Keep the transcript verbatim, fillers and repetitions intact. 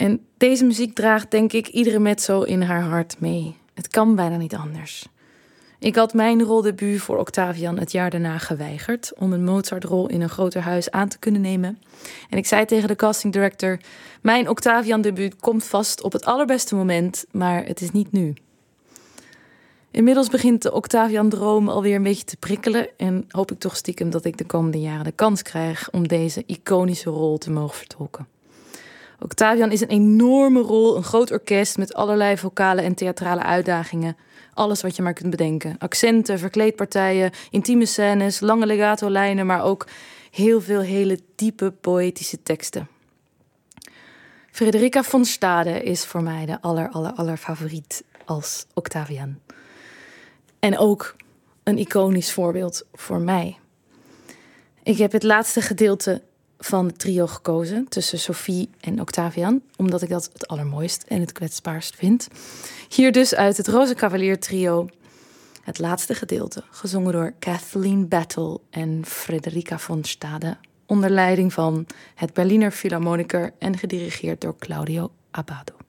En deze muziek draagt, denk ik, iedere mezzo in haar hart mee. Het kan bijna niet anders. Ik had mijn roldebuut voor Octavian het jaar daarna geweigerd om een Mozart-rol in een groter huis aan te kunnen nemen. En ik zei tegen de casting director: mijn Octavian-debuut komt vast op het allerbeste moment, maar het is niet nu. Inmiddels begint de Octavian-droom alweer een beetje te prikkelen en hoop ik toch stiekem dat ik de komende jaren de kans krijg om deze iconische rol te mogen vertolken. Octavian is een enorme rol, een groot orkest met allerlei vocale en theatrale uitdagingen. Alles wat je maar kunt bedenken. Accenten, verkleedpartijen, intieme scènes, lange legato-lijnen, maar ook heel veel hele diepe poëtische teksten. Frederica von Stade is voor mij de aller, aller, aller favoriet als Octavian. En ook een iconisch voorbeeld voor mij. Ik heb het laatste gedeelte van het trio gekozen tussen Sophie en Octavian, omdat ik dat het allermooist en het kwetsbaarst vind. Hier dus uit het Rozenkavalier trio het laatste gedeelte, gezongen door Kathleen Battle en Frederica von Stade, onder leiding van het Berliner Philharmoniker en gedirigeerd door Claudio Abbado.